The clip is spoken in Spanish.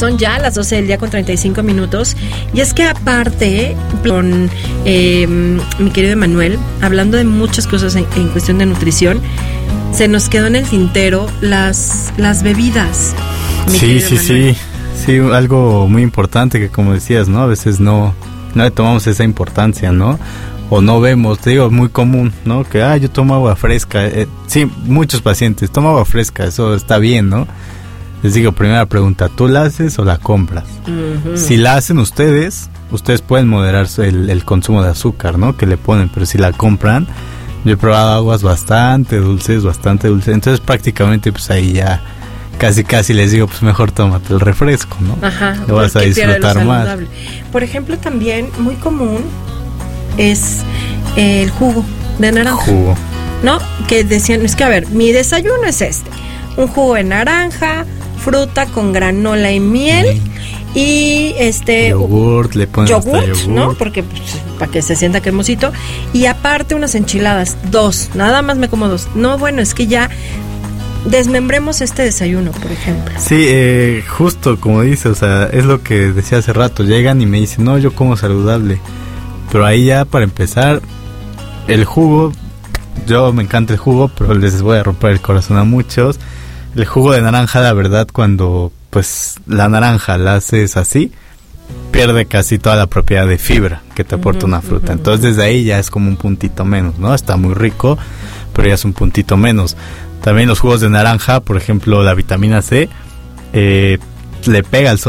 son ya las 12 del día con 35 minutos. Y es que aparte, con mi querido Emanuel, hablando de muchas cosas en cuestión de nutrición, se nos quedó en el tintero las bebidas. Sí, algo muy importante que, como decías, ¿no? A veces no le tomamos esa importancia, ¿no? O no vemos, te digo, muy común, ¿no? Que, yo tomo agua fresca. Sí, muchos pacientes, tomo agua fresca, eso está bien, ¿no? Les digo, primera pregunta, ¿tú la haces o la compras? Uh-huh. Si la hacen ustedes pueden moderar el consumo de azúcar, ¿no? Que le ponen, pero si la compran, yo he probado aguas bastante dulces, entonces prácticamente pues ahí ya casi les digo, pues mejor tómate el refresco, ¿no? Ajá, lo vas a disfrutar más. Por ejemplo, también muy común es el jugo de naranja. ¿No? Que decían, es que a ver, mi desayuno es un jugo de naranja, fruta con granola y miel, y yogurt, le ponen yogurt, ¿no? Porque pues, para que se sienta cremosito, y aparte unas enchiladas, 2, nada más me como 2. No, bueno, es que ya desmembremos este desayuno, por ejemplo. Sí, justo como dice, o sea, es lo que decía hace rato, llegan y me dicen, no, yo como saludable, pero ahí ya para empezar, el jugo, yo me encanta el jugo, pero les voy a romper el corazón a muchos. El jugo de naranja, la verdad, cuando pues la naranja la haces así, pierde casi toda la propiedad de fibra que te aporta una fruta. Entonces desde ahí ya es como un puntito menos, ¿no? Está muy rico, pero ya es un puntito menos. También los jugos de naranja, por ejemplo, la vitamina C, le pega al